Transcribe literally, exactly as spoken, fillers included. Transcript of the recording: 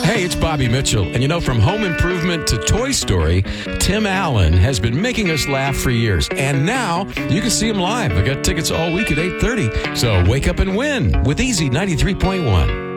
Hey, it's Bobby Mitchell. And you know, from Home Improvement to Toy Story, Tim Allen has been making us laugh for years. And now you can see him live. I got tickets all week at eight thirty. So wake up and win with Easy ninety-three point one.